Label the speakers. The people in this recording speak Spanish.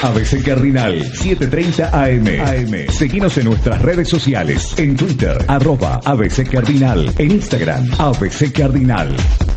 Speaker 1: ABC Cardinal 7:30 AM. Seguinos en nuestras redes sociales. En Twitter, @ABC Cardinal. En Instagram, ABC Cardinal.